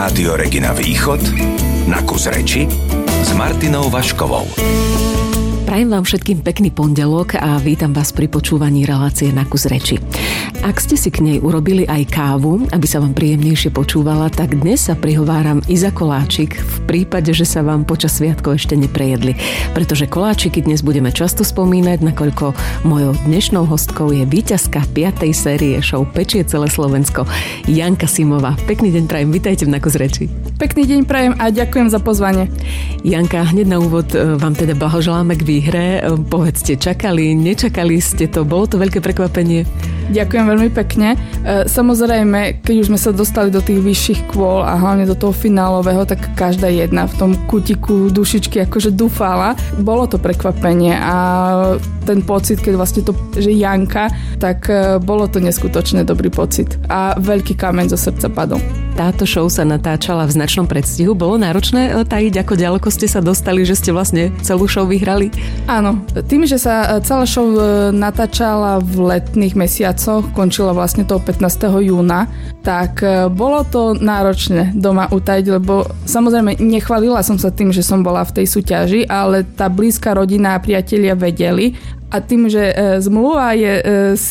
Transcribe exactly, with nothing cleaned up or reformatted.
Rádio Regina Východ na kus reči s Martinou Vaškovou. Prajem vám všetkým pekný pondelok a vítam vás pri počúvaní relácie Na kus reči. Ak ste si k nej urobili aj kávu, aby sa vám príjemnejšie počúvala, tak dnes sa prihováram i za koláčik v prípade, že sa vám počas sviatkov ešte neprejedli. Pretože koláčiky dnes budeme často spomínať, nakoľko mojou dnešnou hostkou je víťazka piatej série show Pečie celé Slovensko, Janka Simová. Pekný deň prajem, vitajte v Na kus reči. Pekný deň prajem a ďakujem za pozvanie. Janka, hneď na úvod vám teda blahoželáme k výhre. Povedzte, čakali, nečakali ste to? Bolo to veľké prekvapenie? Ďakujem veľmi pekne. Samozrejme, keď už sme sa dostali do tých vyšších kôl a hlavne do toho finálového, tak každá jedna v tom kutiku dušičky akože dúfala. Bolo to prekvapenie a ten pocit, keď vlastne to, že Janka, tak bolo to neskutočne dobrý pocit a veľký kameň zo srdca padol. Táto show sa natáčala v značnom predstihu. Bolo náročné tajiť, ako ďaleko ste sa dostali, že ste vlastne celú show vyhrali? Áno. Tým, že sa celá show natáčala v letných mesiacoch, končila vlastne toho pätnásteho júna, tak bolo to náročné doma utajiť, lebo samozrejme nechválila som sa tým, že som bola v tej súťaži, ale tá blízka rodina a priatelia vedeli. A tým, že e, zmluva je e,